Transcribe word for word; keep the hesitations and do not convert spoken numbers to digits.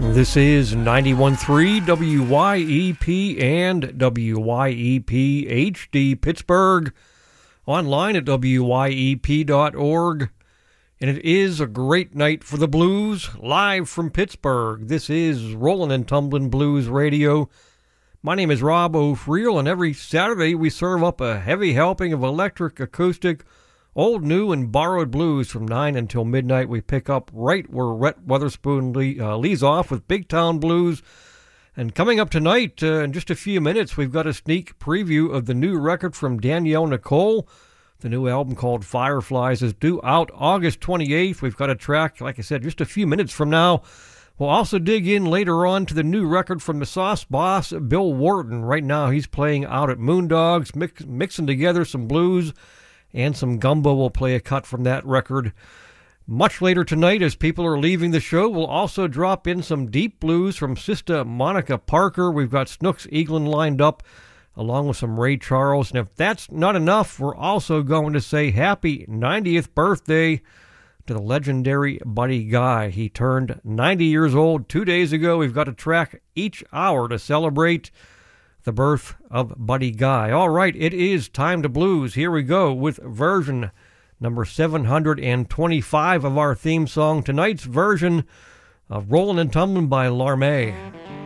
This is ninety-one point three W Y E P and W Y E P H D Pittsburgh, online at W Y E P dot org. And it is a great night for the blues, live from Pittsburgh. This is Rollin' and Tumblin' Blues Radio. My name is Rob O'Friel, and every Saturday we serve up a heavy helping of electric, acoustic, old, new, and borrowed blues. From nine until midnight, we pick up right where Rhett Weatherspoon le- uh, leaves off with Big Town Blues. And coming up tonight, uh, in just a few minutes, we've got a sneak preview of the new record from Danielle Nicole. The new album called Fireflies is due out August twenty-eighth. We've got a track, like I said, just a few minutes from now. We'll also dig in later on to the new record from the Sauce Boss, Bill Wharton. Right now, he's playing out at Moondogs, mix, mixing together some blues and some gumbo. Will play a cut from that record. Much later tonight, as people are leaving the show, we'll also drop in some deep blues from Sister Monica Parker. We've got Snooks Eaglin lined up, along with some Ray Charles. And if that's not enough, we're also going to say happy ninetieth birthday to the legendary Buddy Guy. He turned ninety years old two days ago. We've got a track each hour to celebrate the birth of Buddy Guy. All right, it is time to blues. Here we go with version number seven hundred twenty-five of our theme song. Tonight's version of Rollin' and Tumblin' by Larmé.